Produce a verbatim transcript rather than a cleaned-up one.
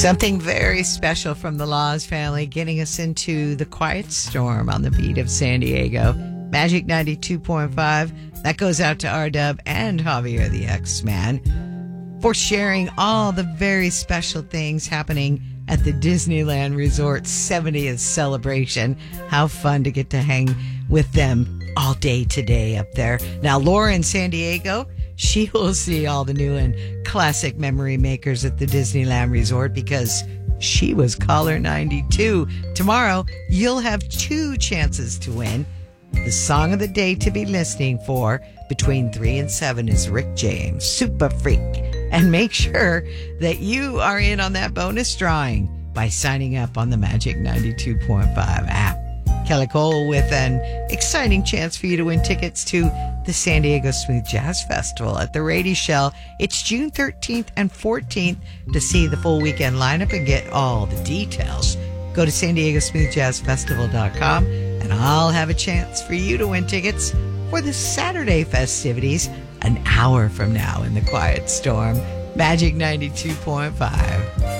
Something very special from the Laws family, getting us into the quiet storm on the beat of San Diego. Magic ninety-two point five. That goes out to R-Dub and Javier the X-Man for sharing all the very special things happening at the Disneyland Resort seventieth celebration. How fun to get to hang with them all day today up there. Now, Laura in San Diego, she will see all the new and classic memory makers at the Disneyland Resort because she was caller ninety-two. Tomorrow, you'll have two chances to win. The song of the day to be listening for between three and seven is Rick James, Super Freak. And make sure that you are in on that bonus drawing by signing up on the Magic ninety-two point five app. Kelly Cole with an exciting chance for you to win tickets to the San Diego Smooth Jazz Festival at the Rady Shell. It's June thirteenth and fourteenth. To see the full weekend lineup and get all the details, go to san diego smooth jazz festival dot com, and I'll have a chance for you to win tickets for the Saturday festivities an hour from now in the Quiet Storm. Magic ninety-two point five.